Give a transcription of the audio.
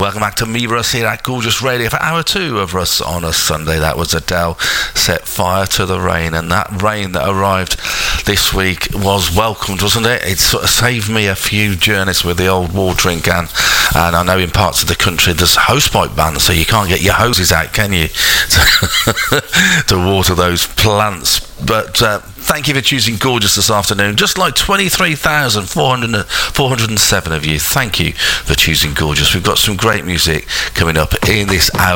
Welcome back to me, Russ, here at Gorgeous Radio for hour 2 of Russ on a Sunday. That was Adele, Set Fire to the Rain, and that rain that arrived this week was welcomed, wasn't it? It sort of saved me a few journeys with the old watering can, and I know in parts of the country there's hosepipe bans, so you can't get your hoses out, can you, to water those plants. But thank you for choosing Gorgeous this afternoon. Just like 23,407 of you, thank you for choosing Gorgeous. We've got some great music coming up in this hour.